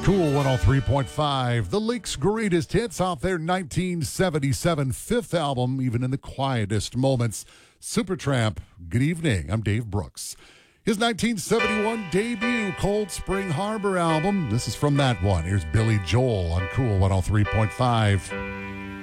Cool 103.5, the Lake's greatest hits off their 1977 fifth album, even in the quietest moments. Supertramp, good evening. I'm Dave Brooks. His 1971 debut, Cold Spring Harbor album. This is from that one. Here's Billy Joel on Cool 103.5.